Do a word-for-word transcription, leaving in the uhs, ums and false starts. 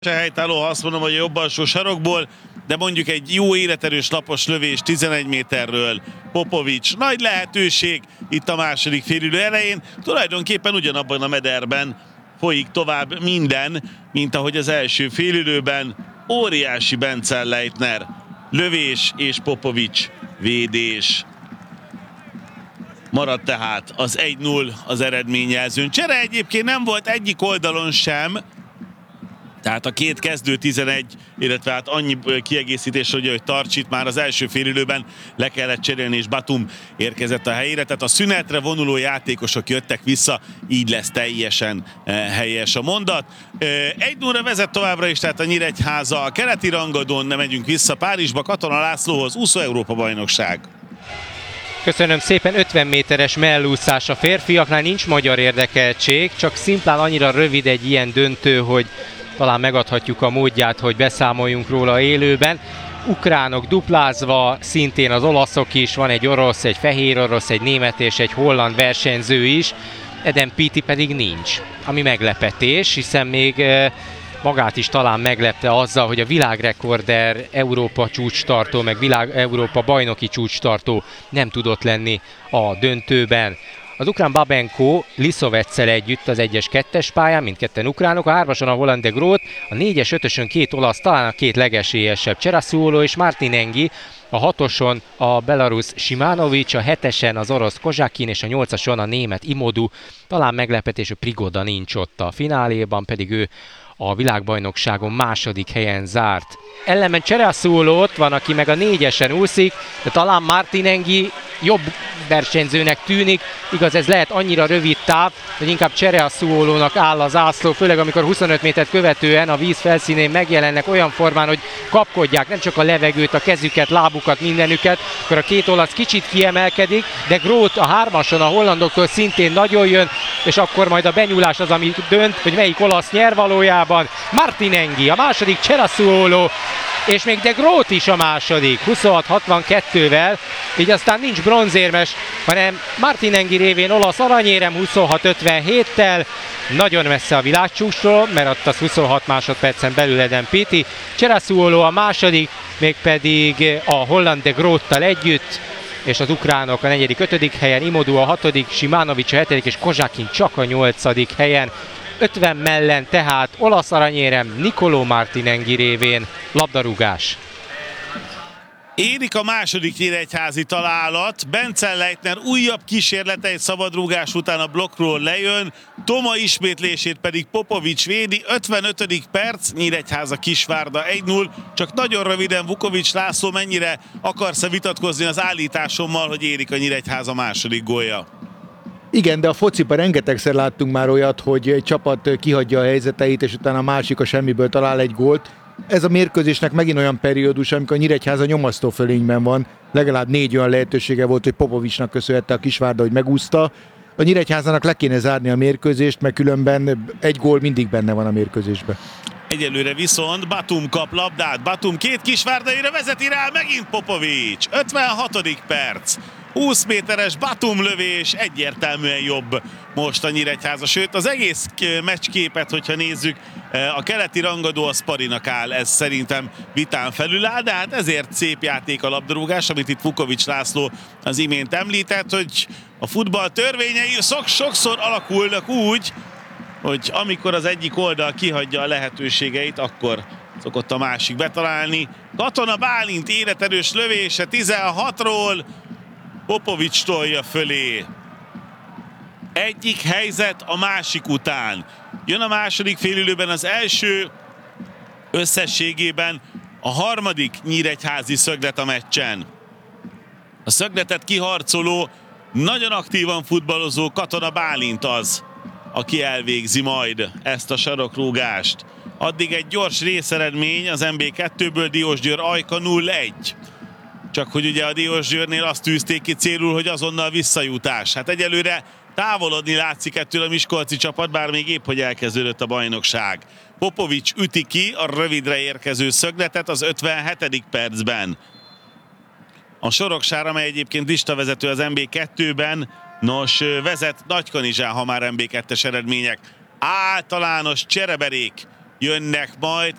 Helytálló, ha azt mondom, hogy a jobb alsó sarokból, de mondjuk egy jó életerős lapos lövés tizenegy méterről. Popovics, nagy lehetőség itt a második félidő elején. Tulajdonképpen ugyanabban a mederben folyik tovább minden, mint ahogy az első félidőben. Óriási Benczell-Leitner lövés és Popovics védés. Maradt tehát az egy null az eredményjelzőn. Csere egyébként nem volt egyik oldalon sem, tehát a két kezdő tizenegy, illetve hát annyi kiegészítés, hogy, hogy Tarcsit már az első félidőben le kellett cserélni, és Batum érkezett a helyére. Tehát a szünetre vonuló játékosok jöttek vissza, így lesz teljesen helyes a mondat. egy nullra vezet továbbra is, tehát a Nyíregyháza a keleti rangadón. Nem megyünk vissza Párizsba, Katona Lászlóhoz, úszó Európa bajnokság. Köszönöm szépen, ötven méteres mellúszás a férfiaknál, nincs magyar érdekeltség, csak szimplán annyira rövid egy ilyen döntő, hogy talán megadhatjuk a módját, hogy beszámoljunk róla élőben. Ukránok duplázva, szintén az olaszok is, van egy orosz, egy fehér orosz, egy német és egy holland versenyző is. Eden Píti pedig nincs, ami meglepetés, hiszen még magát is talán meglepte azzal, hogy a világrekorder, Európa csúcstartó, meg világ, Európa bajnoki csúcstartó nem tudott lenni a döntőben. Az ukrán Babenko Liszovetszel együtt az egyes kettes pályán, mindketten ukránok, a hármason a holland de Groot, a négyes ötösön két olasz, talán a két legesélyesebb Cerasuolo és Martin Enggi, a hatoson a belarusz Simanovic, a hetesen az orosz Kozsakin és a nyolcason a német Imodu. Talán meglepetés, hogy Prigoda nincs ott a fináléban, pedig ő a világbajnokságon második helyen zárt. Ellenben Cerasuolo ott van, aki meg a négyesen úszik, de talán Martin Enggi jobb versenyzőnek tűnik. Igaz, ez lehet annyira rövid táv, hogy inkább Cerasuolónak áll az zászló, főleg amikor huszonöt métert követően a víz felszínén megjelennek olyan formán, hogy kapkodják nem csak a levegőt, a kezüket, lábukat, mindenüket, akkor a két olasz kicsit kiemelkedik, de Groot a hármason a hollandoktól szintén nagyon jön, és akkor majd a benyúlás az, ami dönt, hogy melyik olasz nyer valójában. Martin Enggi, a második Cerasuolo, és még de Groot is a második, huszonhat hatvankettővel, így aztán nincs bronzérmes, hanem Martin Enggi révén olasz aranyérem huszonhat ötvenhéttel, nagyon messze a világcsúcsról, mert ott az huszonhat másodpercen belül Eden Píti. Cerasuolo a második, mégpedig a holland de Groottal együtt, és az ukránok a negyedik, ötödik helyen, Imodu a hatodik, Simanovic a hetedik, és Kozsakin csak a nyolcadik helyen. ötven mellen tehát olasz aranyérem Niccolò Martin Enggi révén, labdarúgás. Érik a második nyíregyházi találat, Benczell-Leitner újabb kísérlete egy szabadrúgás után a blokkról lejön, Toma ismétlését pedig Popovics védi, ötvenötödik perc, Nyíregyháza Kisvárda egy null, csak nagyon röviden Vukovics László, mennyire akarsz-e vitatkozni az állításommal, hogy érik a Nyíregyháza második gólja? Igen, de a fociban rengetegszer láttunk már olyat, hogy egy csapat kihagyja a helyzeteit, és utána a másik a semmiből talál egy gólt. Ez a mérkőzésnek megint olyan periódus, amikor a Nyíregyháza nyomasztó fölényben van. Legalább négy olyan lehetősége volt, hogy Popovicsnak köszönhette a Kisvárda, hogy megúszta. A Nyíregyházának le kéne zárni a mérkőzést, mert különben egy gól mindig benne van a mérkőzésben. Egyelőre viszont Batum kap labdát, Batum két Kisvárdaira vezeti rá, megint Popovics, ötvenhatodik perc. húsz méteres Batum lövés, egyértelműen jobb most a Nyíregyháza, sőt az egész meccsképet, hogyha nézzük, a keleti rangadó a Sparinak áll, ez szerintem vitán felül áll, de hát ezért szép játék a labdarúgás, amit itt Vukovics László az imént említett, hogy a futball törvényei szok, sokszor alakulnak úgy, hogy amikor az egyik oldal kihagyja a lehetőségeit, akkor szokott a másik betalálni. Katona Bálint életerős lövése tizenhatról, Popovics tolja fölé. Egyik helyzet a másik után. Jön a második félidőben az első, összességében a harmadik nyíregyházi szöglet a meccsen. A szögletet kiharcoló, nagyon aktívan futballozó Katona Bálint az, aki elvégzi majd ezt a sarokrúgást. Addig egy gyors részeredmény az em bé kettőből, Diósgyőr Ajka nulla egy. Csak hogy ugye a Diósgyőrnél azt tűzték ki célul, hogy azonnal visszajutás. Hát egyelőre távolodni látszik ettől a miskolci csapat, bár még épp hogy elkezdődött a bajnokság. Popovics üti ki a rövidre érkező szögletet az ötvenhetedik percben. A Soroksára, amely egyébként listavezető az em bé kettőben, nos, vezet Nagykanizsán, ha már em bé kettes eredmények. Általános csereberék jönnek majd.